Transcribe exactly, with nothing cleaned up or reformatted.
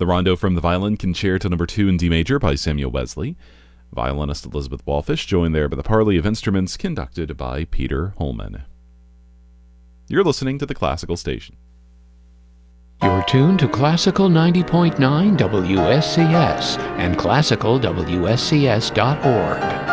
The rondo from the violin Concerto Number two in D major by Samuel Wesley. Violinist Elizabeth Walfish, joined there by the parley of instruments conducted by Peter Holman. You're listening to the Classical Station. You're tuned to Classical ninety point nine W S C S and classical W S C S dot org.